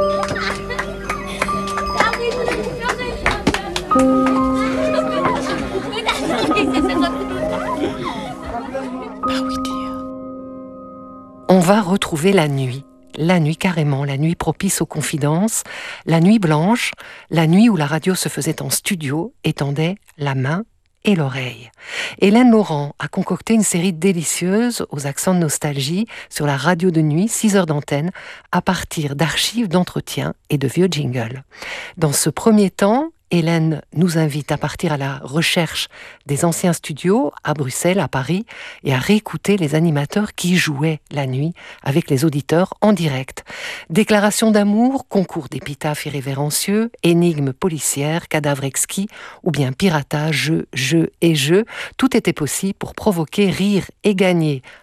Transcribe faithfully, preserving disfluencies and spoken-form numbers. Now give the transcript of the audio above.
On va retrouver la nuit. La nuit carrément, la nuit propice aux confidences, la nuit blanche, la nuit où la radio se faisait en studio et tendait la main et l'oreille. Hélène Laurent a concocté une série délicieuse aux accents de nostalgie sur la radio de nuit, six heures d'antenne, à partir d'archives d'entretiens et de vieux jingles. Dans ce premier temps, Hélène nous invite à partir à la recherche des anciens studios à Bruxelles, à Paris, et à réécouter les animateurs qui jouaient la nuit avec les auditeurs en direct. Déclarations d'amour, concours d'épitaphes irrévérencieux, énigmes policières, cadavres exquis, ou bien piratage, jeu, jeu et jeu, tout était possible pour provoquer, rire et gagner